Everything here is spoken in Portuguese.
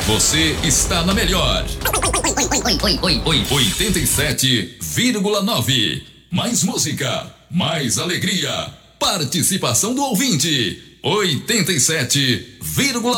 Você está na melhor. 87,9. Mais música, mais alegria. Participação do ouvinte. 87,9.